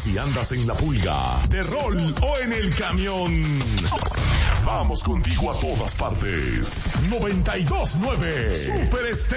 Si andas en la pulga, de rol o en el camión, vamos contigo a todas partes. 92.9 Super